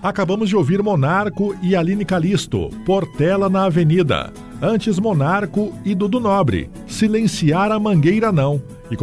Acabamos de ouvir Monarco e Aline Calisto, Portela na Avenida. Antes Monarco e Dudu Nobre, Silenciar a Mangueira Não.